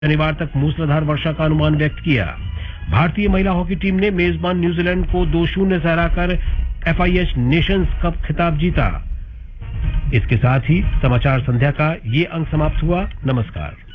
शनिवार तक मूसलाधार वर्षा का अनुमान व्यक्त किया। भारतीय महिला हॉकी टीम ने मेजबान न्यूजीलैंड को 2-0 से हराकर FIH नेशंस कप खिताब जीता। इसके साथ ही समाचार संध्या का ये अंक समाप्त हुआ। नमस्कार।